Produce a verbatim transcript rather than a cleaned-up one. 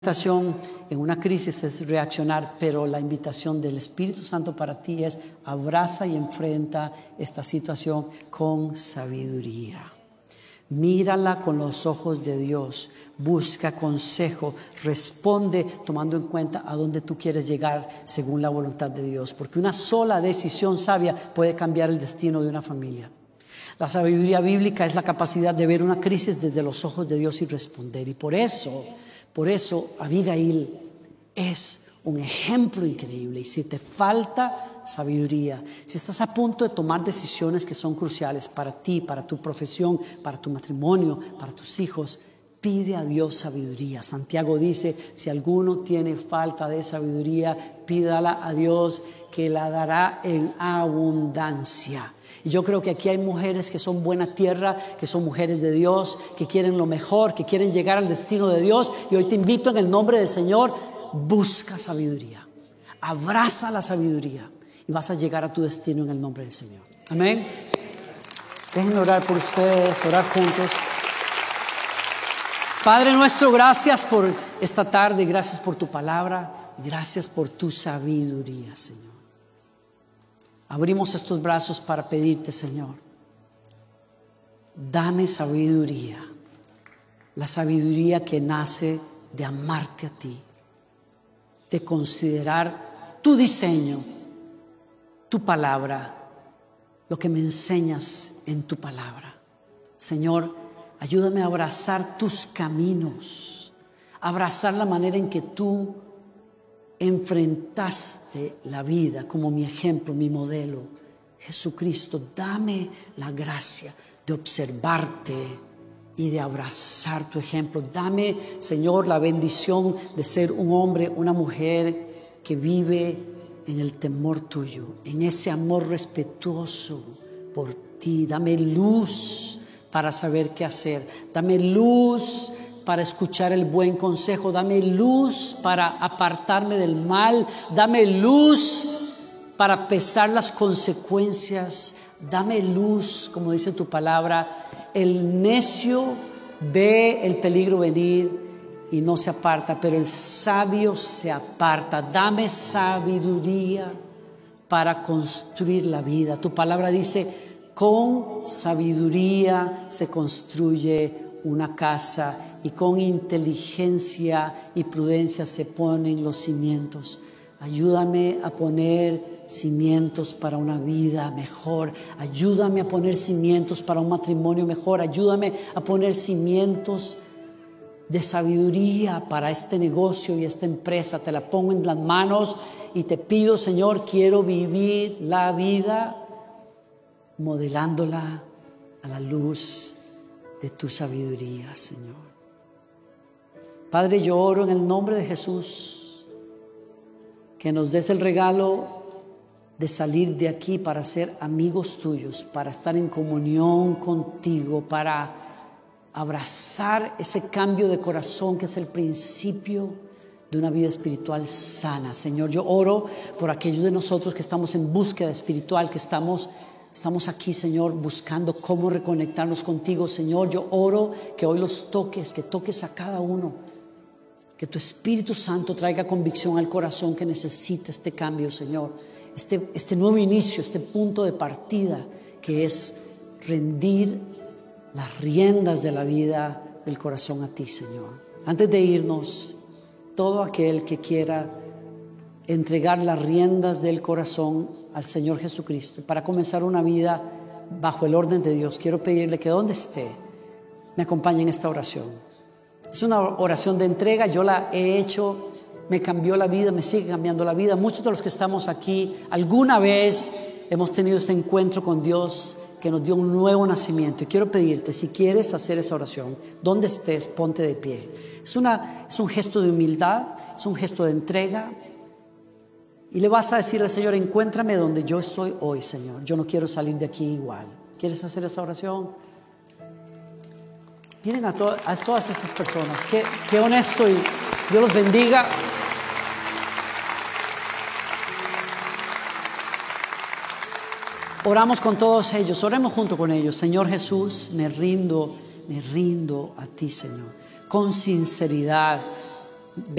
invitación en una crisis es reaccionar, pero la invitación del Espíritu Santo para ti es abraza y enfrenta esta situación con sabiduría. Mírala con los ojos de Dios, busca consejo, responde tomando en cuenta a dónde tú quieres llegar según la voluntad de Dios, porque una sola decisión sabia puede cambiar el destino de una familia. La sabiduría bíblica es la capacidad de ver una crisis desde los ojos de Dios y responder, y por eso Por eso Abigail es un ejemplo increíble. Y si te falta sabiduría, si estás a punto de tomar decisiones que son cruciales para ti, para tu profesión, para tu matrimonio, para tus hijos, pide a Dios sabiduría. Santiago dice, si alguno tiene falta de sabiduría, pídala a Dios que la dará en abundancia. Y yo creo que aquí hay mujeres que son buena tierra, que son mujeres de Dios, que quieren lo mejor, que quieren llegar al destino de Dios. Y hoy te invito en el nombre del Señor, busca sabiduría, abraza la sabiduría y vas a llegar a tu destino en el nombre del Señor. Amén. Déjenme orar por ustedes, orar juntos. Padre nuestro, gracias por esta tarde, gracias por tu palabra, gracias por tu sabiduría, Señor. Abrimos estos brazos para pedirte, Señor, dame sabiduría, la sabiduría que nace de amarte a ti, de considerar tu diseño, tu palabra, lo que me enseñas en tu palabra. Señor, ayúdame a abrazar tus caminos, a abrazar la manera en que tú enfrentaste la vida como mi ejemplo, mi modelo. Jesucristo, dame la gracia de observarte y de abrazar tu ejemplo. Dame, Señor, la bendición de ser un hombre, una mujer que vive en el temor tuyo, en ese amor respetuoso por ti. Dame luz para saber qué hacer. Dame luz para escuchar el buen consejo. Dame luz para apartarme del mal. Dame luz para pesar las consecuencias. Dame luz, como dice tu palabra. El necio ve el peligro venir y no se aparta, pero el sabio se aparta. Dame sabiduría para construir la vida. Tu palabra dice, con sabiduría se construye una casa y con inteligencia y prudencia se ponen los cimientos. Ayúdame a poner cimientos para una vida mejor. Ayúdame a poner cimientos para un matrimonio mejor. Ayúdame a poner cimientos de sabiduría para este negocio y esta empresa. Te la pongo en las manos y te pido, Señor, quiero vivir la vida modelándola a la luz de tu sabiduría, Señor. Padre, yo oro en el nombre de Jesús que nos des el regalo de salir de aquí para ser amigos tuyos, para estar en comunión contigo, para abrazar ese cambio de corazón que es el principio de una vida espiritual sana. Señor, yo oro por aquellos de nosotros que estamos en búsqueda espiritual, que estamos Estamos aquí, Señor, buscando cómo reconectarnos contigo. Señor, yo oro que hoy los toques, que toques a cada uno, que tu Espíritu Santo traiga convicción al corazón que necesita este cambio, Señor, este, este nuevo inicio, este punto de partida que es rendir las riendas de la vida del corazón a ti, Señor. Antes de irnos, todo aquel que quiera entregar las riendas del corazón al Señor Jesucristo para comenzar una vida bajo el orden de Dios, quiero pedirle que donde esté me acompañe en esta oración. Es una oración de entrega, yo la he hecho, me cambió la vida, me sigue cambiando la vida. Muchos de los que estamos aquí alguna vez hemos tenido este encuentro con Dios que nos dio un nuevo nacimiento, y quiero pedirte, si quieres hacer esa oración, donde estés, ponte de pie. Es, una, es un gesto de humildad, es un gesto de entrega. Y le vas a decir al Señor, encuéntrame donde yo estoy hoy, Señor. Yo no quiero salir de aquí igual. ¿Quieres hacer esa oración? Miren a, to- a todas esas personas. Qué, qué honesto, y Dios los bendiga. Oramos con todos ellos. Oremos junto con ellos. Señor Jesús, me rindo, me rindo a ti, Señor. Con sinceridad.